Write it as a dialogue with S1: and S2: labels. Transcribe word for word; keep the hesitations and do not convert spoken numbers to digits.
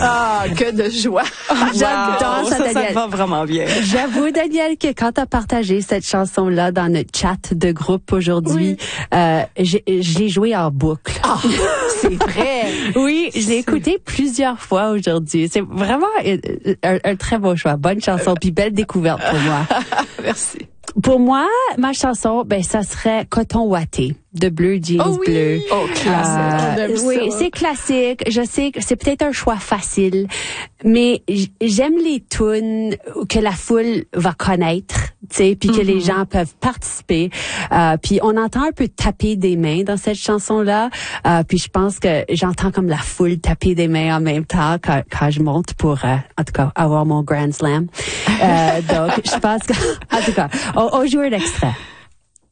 S1: Ah, que de joie.
S2: J'adore
S3: wow,
S2: ça,
S3: ça,
S2: Daniel.
S3: ça va vraiment bien.
S2: J'avoue, Daniel, que quand tu as partagé cette chanson-là dans notre chat de groupe aujourd'hui, oui. euh, je l'ai jouée en boucle.
S1: Ah, c'est vrai.
S2: Oui, je l'ai écoutée plusieurs fois aujourd'hui. C'est vraiment un, un, un très beau choix. Bonne chanson, puis belle découverte pour moi.
S1: Merci.
S2: Pour moi, ma chanson, ben ça serait Coton Ouaté de Bleu Jeans
S1: oh oui.
S2: Bleu.
S1: Oh, classique.
S2: Euh, oui, c'est classique. Je sais que c'est peut-être un choix facile, mais j'aime les tunes que la foule va connaître, tu sais, puis que mm-hmm. les gens peuvent participer. Euh, puis on entend un peu taper des mains dans cette chanson-là. Euh, puis je pense que j'entends comme la foule taper des mains en même temps quand, quand je monte pour, euh, en tout cas, avoir mon Grand Slam. Euh, donc, je pense que, en tout cas, on, on joue un extrait.